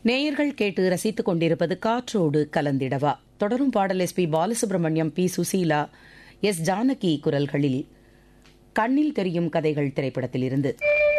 நேயர்கள் கேட்டு ரசித்துக் கொண்டிருப்பது காற்றோடு கலந்திடவா. தொடரும் பாடல் S. B. Balasubramaniam, B. Susheela, S. Janaki குரல்களில் கண்ணில் தெரியும் கதைகள் திரைப்படத்திலிருந்து.